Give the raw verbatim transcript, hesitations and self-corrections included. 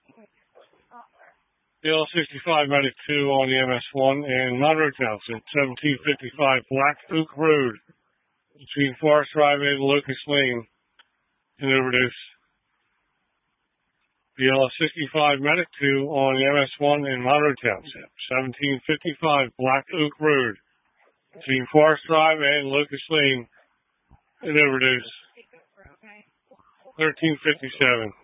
B L sixty-five Medic two on the M S one in Monroe Township, seventeen fifty-five Black Oak Road, between Forest Drive and Locust Lane, in Overdose. B L sixty-five Medic two on the M S one in Monroe Township, seventeen fifty-five Black Oak Road, between Forest Drive and Locust Lane, in Overdose. thirteen fifty-seven.